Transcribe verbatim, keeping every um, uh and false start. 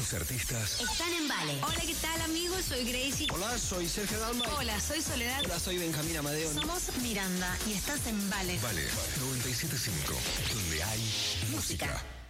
Tus artistas están en Vale. Hola, ¿qué tal, amigos? Soy Gracie. Hola, soy Sergio Dalma. Hola, soy Soledad. Hola, soy Benjamín Amadeo. Somos Miranda y estás en Vale. Vale noventa y siete punto cinco, donde hay música. Música.